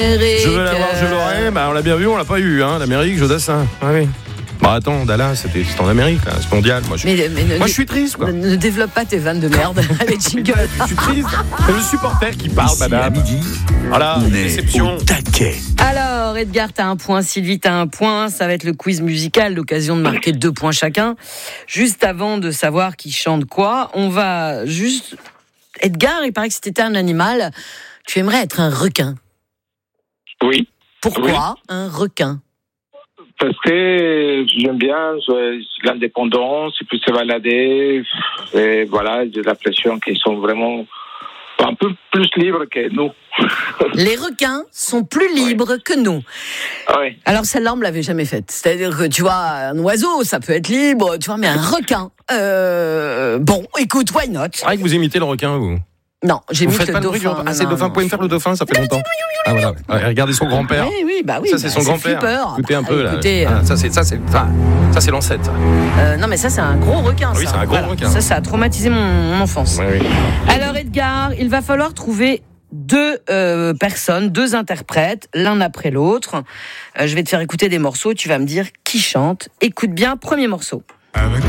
Je veux l'avoir, je l'aurai. Bah, on l'a bien vu, on l'a pas eu, hein. L'Amérique, Jodassin. Ah oui. Bah attends, Dallas, c'était en Amérique, là, c'est mondial. Moi, je suis triste, quoi. Ne développe pas tes vannes de merde. Allez, jingle. Je suis triste. C'est le supporter qui parle, Ici, madame. à midi, Voilà, on est déception. au taquet. Alors, Edgar, t'as un point, Sylvie, t'as un point. Ça va être le quiz musical, l'occasion de marquer 2 points chacun. Juste avant de savoir qui chante quoi, on va juste... Edgar, il paraît que si t'étais un animal, tu aimerais être un requin. Oui. Pourquoi un requin ? Parce que j'aime bien l'indépendance, et puis se balader, et voilà, j'ai l'impression qu'ils sont vraiment un peu plus libres que nous. Les requins sont plus libres que nous. Oui. Alors celle-là, on me l'avait jamais faite. C'est-à-dire que, tu vois, un oiseau, ça peut être libre, tu vois, mais un requin... Bon, écoute, why not ? C'est vrai que vous imitez le requin, vous. Non, j'ai Vous mis faites le pas de bruit, dauphin. c'est le dauphin. Vous pouvez me faire le dauphin, ça fait longtemps. Ah voilà. Ouais, regardez son grand-père. Oui, bah oui. Ça, c'est son grand-père. Flipper. Écoutez un peu, là. Écoutez, Ah, ça, c'est l'ancêtre. non, mais ça, c'est un gros requin. Oui, ça. c'est un gros requin. Ça a traumatisé mon enfance. Oui, oui. Alors, Edgar, il va falloir trouver 2 personnes, 2 interprètes, l'un après l'autre. Je vais te faire écouter des morceaux. Tu vas me dire qui chante. Écoute bien, premier morceau. Avec